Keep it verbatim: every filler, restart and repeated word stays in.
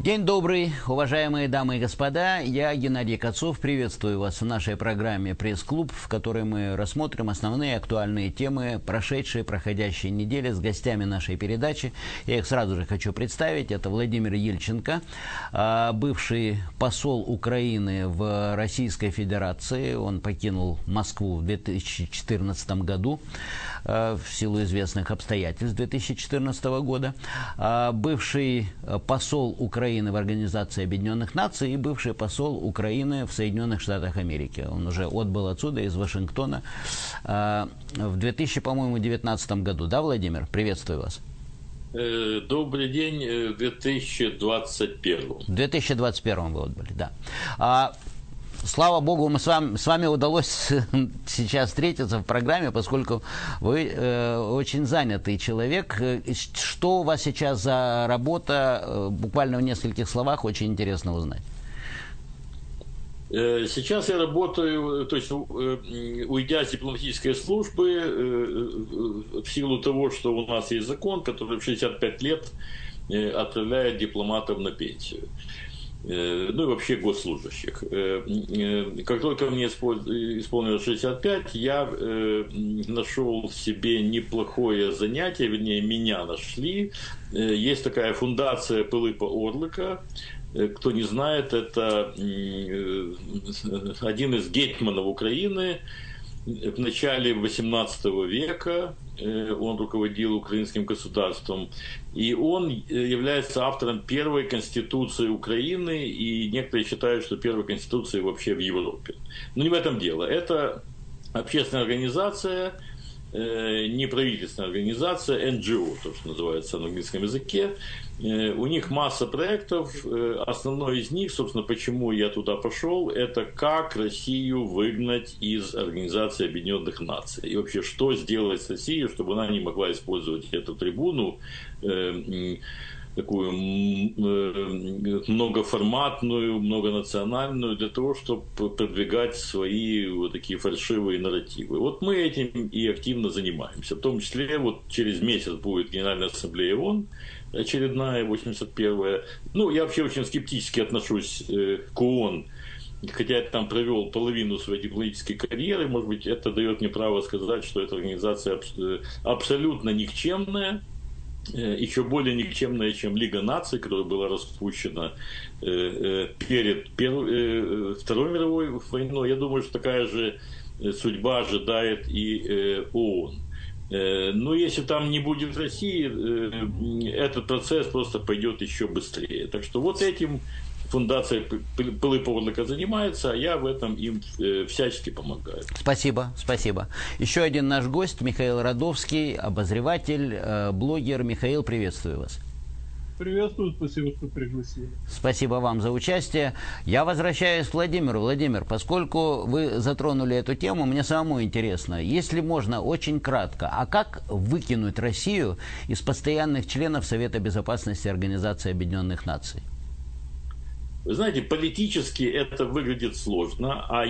День добрый, уважаемые дамы и господа. Я Геннадий Кацов. Приветствую вас в нашей программе «Пресс-клуб», в которой мы рассмотрим основные актуальные темы прошедшей, проходящей недели с гостями нашей передачи. Я их сразу же хочу представить. Это Владимир Ельченко, бывший посол Украины в Российской Федерации. Он покинул Москву в две тысячи четырнадцатом году в силу известных обстоятельств две тысячи четырнадцатого года. Бывший посол Украины в Организации Объединенных Наций и бывший посол Украины в Соединенных Штатах Америки. Он уже отбыл отсюда, из Вашингтона, в две тысячи девятнадцатом году. Да, Владимир? Приветствую вас. Добрый день, в две тысячи двадцать первом. В две тысячи двадцать первом вы отбыли, да. Слава Богу, мы с вами, с вами удалось сейчас встретиться в программе, поскольку вы э, очень занятый человек. Что у вас сейчас за работа? Буквально в нескольких словах очень интересно узнать. Сейчас я работаю, то есть уйдя с дипломатической службы, в силу того, что у нас есть закон, который в шестьдесят пять лет отправляет дипломатов на пенсию. Ну и вообще госслужащих. Как только мне исполнилось шестьдесят пять, я нашел себе неплохое занятие, вернее, меня нашли. Есть такая фундация Пилипа Орлика. Кто не знает, это один из гетманов Украины. В начале восемнадцатого века он руководил украинским государством, и он является автором первой конституции Украины, и некоторые считают, что первой конституции вообще в Европе. Но не в этом дело. Это общественная организация, неправительственная организация, эн джи о, то, что называется на английском языке. У них масса проектов. Основной из них, собственно, почему я туда пошел, это как Россию выгнать из Организации Объединенных Наций. И вообще, что сделать с Россией, чтобы она не могла использовать эту трибуну, такую многоформатную, многонациональную, для того, чтобы продвигать свои вот такие фальшивые нарративы. Вот мы этим и активно занимаемся. В том числе вот через месяц будет Генеральная Ассамблея ООН, очередная, восемьдесят первая. Ну, я вообще очень скептически отношусь к ООН, хотя я там провел половину своей дипломатической карьеры. Может быть, это дает мне право сказать, что эта организация абсолютно никчемная. Еще более никчемная, чем Лига наций, которая была распущена перед Первой, Второй мировой войной. Я думаю, что такая же судьба ожидает и ООН. Но если там не будет России, этот процесс просто пойдет еще быстрее. Так что вот этим фундация Пилипа Орлика занимается, а я в этом им всячески помогаю. Спасибо, спасибо. Еще один наш гость, Михаил Радовский, обозреватель, блогер. Михаил, приветствую вас. Приветствую, спасибо, что пригласили. Спасибо вам за участие. Я возвращаюсь к Владимиру. Владимир, поскольку вы затронули эту тему, мне самому интересно, если можно, очень кратко, а как выкинуть Россию из постоянных членов Совета Безопасности Организации Объединенных Наций? Вы знаете, политически это выглядит сложно, а